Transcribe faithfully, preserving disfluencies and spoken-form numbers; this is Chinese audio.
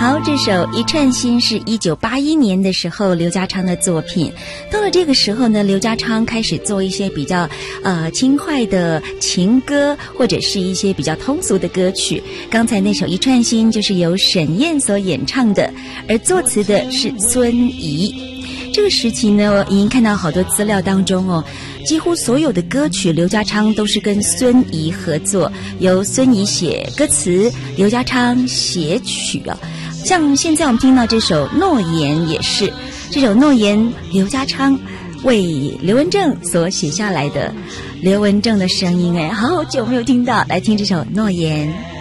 好，这首《一串心》是一九八一年的时候刘家昌的作品。到了这个时候呢，刘家昌开始做一些比较呃轻快的情歌，或者是一些比较通俗的歌曲。刚才那首《一串心》就是由沈燕所演唱的，而作词的是孙怡。这个时期呢，已经看到好多资料当中哦，几乎所有的歌曲刘家昌都是跟孙怡合作，由孙怡写歌词，刘家昌写曲哦。像现在我们听到这首《诺言》也是，这首《诺言》刘家昌为刘文正所写下来的，刘文正的声音哎，好久没有听到，来听这首《诺言》。